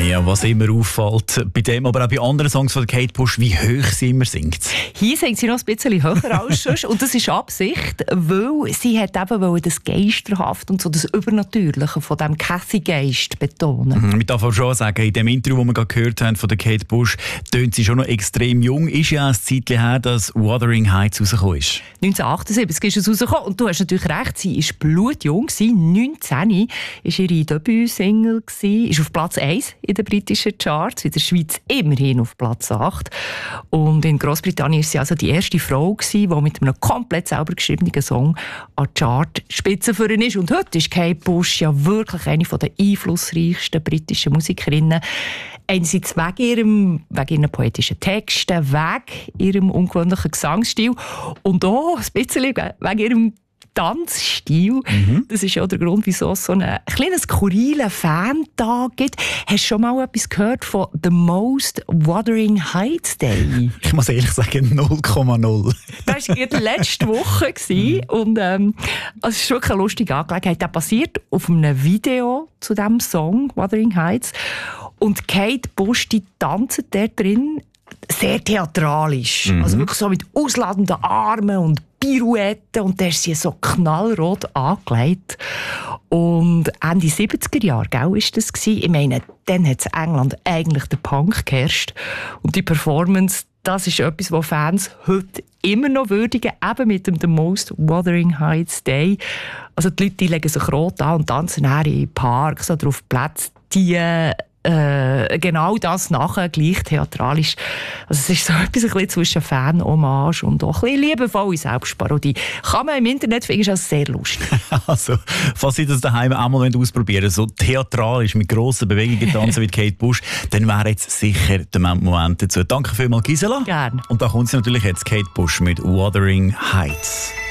Ja, was immer auffällt bei dem, aber auch bei anderen Songs von Kate Bush, wie hoch sie immer singt. Hier singt sie noch ein bisschen höher als sonst. Und das ist Absicht, weil sie hat eben das Geisterhaft und so das Übernatürliche von diesem Cathy-Geist betonen. Ich darf auch schon sagen, in dem Interview, das wir gerade gehört haben von der Kate Bush, tönt sie schon noch extrem jung. Ist ja ein Zeitchen her, dass Wuthering Heights rausgekommen ist. 1978 ist es rausgekommen. Und du hast natürlich recht, sie ist blutjung. 19 war ihre Debütsingle, ist auf Platz 1 in den britischen Charts, in der Schweiz immerhin auf Platz 8. Und in Großbritannien war sie also die erste Frau, die mit einem komplett selber geschriebenen Song an die Chartspitze führen ist. Und heute ist Kate Bush ja wirklich eine der einflussreichsten britischen Musikerinnen. Einerseits wegen ihren poetischen Texten, wegen ihrem ungewöhnlichen Gesangsstil und auch ein bisschen wegen ihrem Tanzstil. Das ist ja der Grund, wieso es so einen kleinen skurrilen Fan-Tag gibt. Hast du schon mal etwas gehört von The Most Wuthering Heights Day? Ich muss ehrlich sagen, 0,0. Das war gerade letzte Woche und es ist wirklich eine lustige Angelegenheit. Das basiert auf einem Video zu diesem Song Wuthering Heights und Kate Bush, die tanzt dort drin sehr theatralisch. Also wirklich so mit ausladenden Armen und Pirouetten und der ist sie so knallrot angelegt. Und Ende 70er Jahre, gell, ist das gewesen. Ich meine, dann hat in England eigentlich der Punk geherrscht. Und die Performance, das ist etwas, was Fans heute immer noch würdigen, eben mit dem The Most Wuthering Heights Day. Also die Leute, die legen sich rot an und tanzen in Parks oder auf Plätzen, die genau das nachher gleich theatralisch. Also es ist so etwas ein bisschen zwischen Fan-Hommage und auch ein bisschen liebevolle Selbstparodie. Kann man im Internet finden, ist das sehr lustig. Also, falls Sie das daheim auch mal ausprobieren wollen, so theatralisch mit grossen Bewegungen tanzen wie Kate Bush, dann wäre jetzt sicher der Moment dazu. Danke vielmals, Gisela. Gerne. Und da kommt sie natürlich jetzt, Kate Bush mit Wuthering Heights.